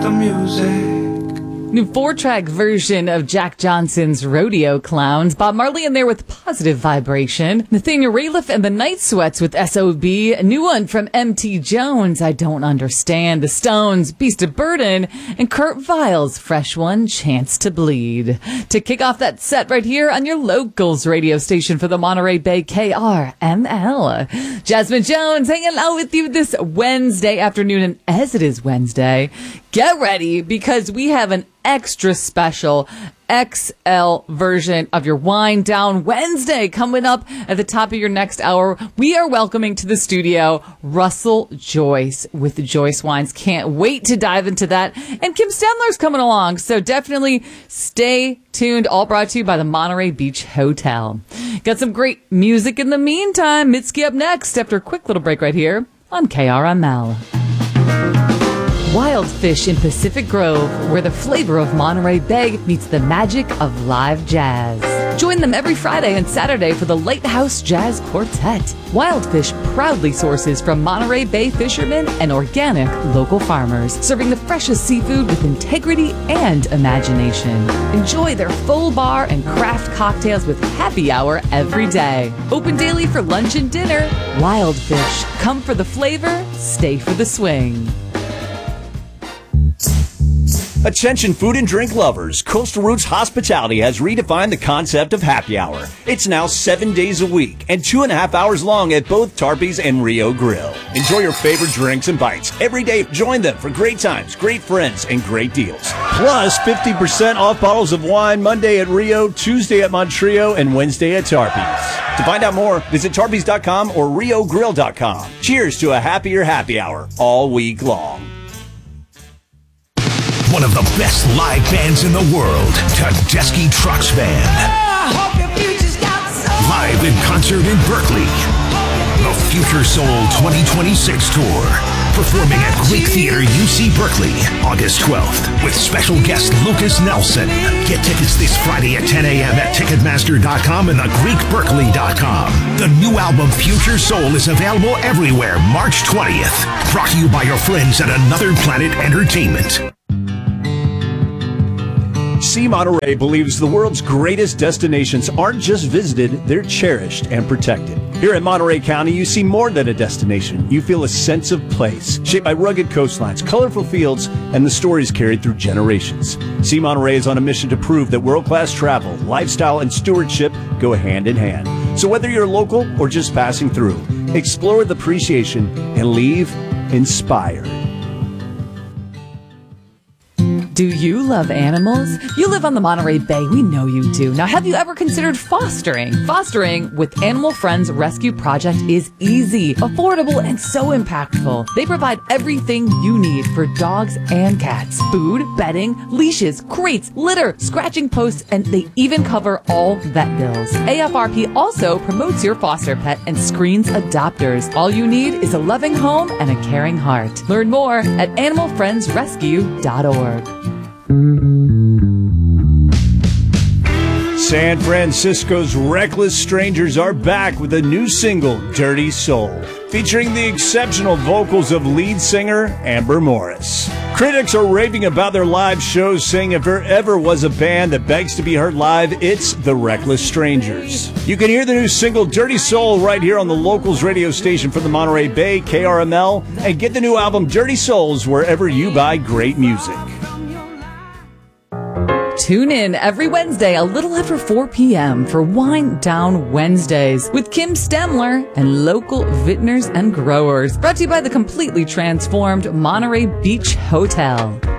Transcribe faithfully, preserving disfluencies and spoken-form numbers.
the music. New four-track version of Jack Johnson's Rodeo Clowns. Bob Marley in there with Positive Vibration. Nathaniel Rateliff and the Night Sweats with S O B. A new one from M T Jones, I Don't Understand. The Stones, Beast of Burden. And Kurt Vile's fresh one, Chance to Bleed. To kick off that set right here on your locals radio station for the Monterey Bay, K R M L. Jasmine Jones hanging out with you this Wednesday afternoon. And as it is Wednesday, get ready because we have an extra special X L version of your Wind Down Wednesday coming up at the top of your next hour. We are welcoming to the studio Russell Joyce with Joyce Wines. Can't wait to dive into that. And Kim Stemler's coming along, so definitely stay tuned. All brought to you by the Monterey Beach Hotel. Got some great music in the meantime. Mitski up next after a quick little break right here on K R M L. Wild Fish in Pacific Grove, where the flavor of Monterey Bay meets the magic of live jazz. Join them every Friday and Saturday for the Lighthouse Jazz Quartet. Wild Fish proudly sources from Monterey Bay fishermen and organic local farmers, serving the freshest seafood with integrity and imagination. Enjoy their full bar and craft cocktails with happy hour every day. Open daily for lunch and dinner. Wild Fish. Come for the flavor, stay for the swing. Attention food and drink lovers, Coastal Roots Hospitality has redefined the concept of happy hour. It's now seven days a week and two and a half hours long at both Tarpey's and Rio Grill. Enjoy your favorite drinks and bites. Every day, join them for great times, great friends, and great deals. Plus, fifty percent off bottles of wine Monday at Rio, Tuesday at Montrio, and Wednesday at Tarpey's. To find out more, visit tarpeys dot com or rio grill dot com. Cheers to a happier happy hour all week long. One of the best live bands in the world, Tedeschi Trucks Band. Live in concert in Berkeley. The Future Soul twenty twenty-six Tour. Performing at Greek Theater U C Berkeley, August twelfth, with special guest Lucas Nelson. Get tickets this Friday at ten a.m. at ticketmaster dot com and the greek berkeley dot com. The new album Future Soul is available everywhere March twentieth. Brought to you by your friends at Another Planet Entertainment. See Monterey believes the world's greatest destinations aren't just visited, they're cherished and protected. Here at Monterey County, you see more than a destination. You feel a sense of place, shaped by rugged coastlines, colorful fields, and the stories carried through generations. See Monterey is on a mission to prove that world-class travel, lifestyle, and stewardship go hand in hand. So whether you're local or just passing through, explore the appreciation and leave inspired. Do you love animals? You live on the Monterey Bay. We know you do. Now, have you ever considered fostering? Fostering with Animal Friends Rescue Project is easy, affordable, and so impactful. They provide everything you need for dogs and cats. Food, bedding, leashes, crates, litter, scratching posts, and they even cover all vet bills. A F R P also promotes your foster pet and screens adopters. All you need is a loving home and a caring heart. Learn more at animal friends rescue dot org. San Francisco's Reckless Strangers are back with a new single, Dirty Soul, featuring the exceptional vocals of lead singer Amber Morris. Critics are raving about their live shows, saying if there ever was a band that begs to be heard live, it's the Reckless Strangers. You can hear the new single, Dirty Soul, right here on the locals radio station for the Monterey Bay, K R M L, and get the new album, Dirty Souls, wherever you buy great music. Tune in every Wednesday a little after four p.m. for Wind Down Wednesdays with Kim Stemler and local vintners and growers. Brought to you by the completely transformed Monterey Beach Hotel.